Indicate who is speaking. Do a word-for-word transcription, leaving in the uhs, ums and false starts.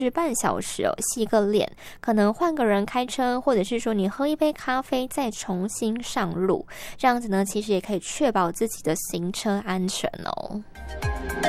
Speaker 1: 是半小时哦，洗个脸，可能换个人开车，或者是说你喝一杯咖啡再重新上路，这样子呢，其实也可以确保自己的行车安全哦。